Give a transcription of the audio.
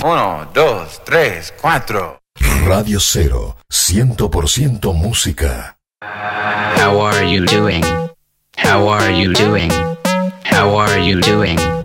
1, 2, 3, 4. Radio Cero, 100% música. How are you doing? How are you doing? How are you doing?